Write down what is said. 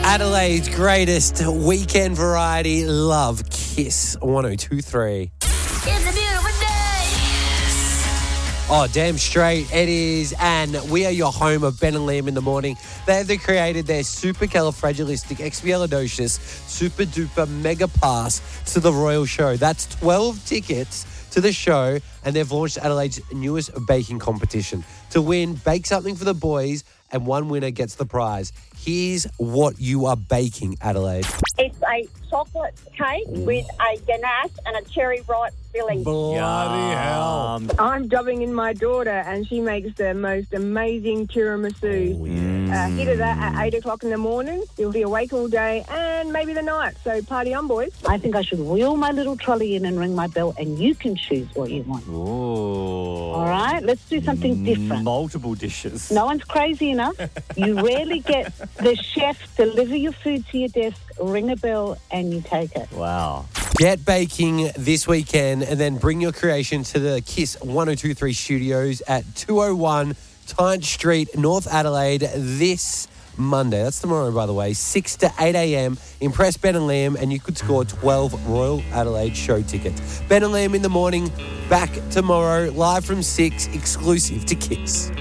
Adelaide's greatest weekend variety, Love Kiss 1023. It's a beautiful day. Oh, damn straight it is. And we are your home of Ben and Liam in the morning. They've created their supercalifragilisticexpialidocious super duper mega pass to the Royal Show. That's 12 tickets to the show, and they've launched Adelaide's newest baking competition. To win, bake something for the boys, and one winner gets the prize. Here's what you are baking, Adelaide. It's a chocolate cake with a ganache and a cherry ripe filling. Bloody hell. I'm dubbing in my daughter, and she makes the most amazing tiramisu. Hit her that at 8 o'clock in the morning. You'll be awake all day and maybe the night. So party on, boys. I think I should wheel my little trolley in and ring my bell, and you can choose what you want. Oh. All right? Let's do something different. Multiple dishes. No one's crazy enough. You rarely get the chef deliver your food to your desk, ring a bell, and you take it. Wow. Get baking this weekend and then bring your creation to the KISS 1023 studios at 201 Tyne Street, North Adelaide this Monday. That's tomorrow, by the way, 6 to 8 a.m. Impress Ben and Liam, and you could score 12 Royal Adelaide show tickets. Ben and Liam in the morning, back tomorrow, live from 6, exclusive to KISS.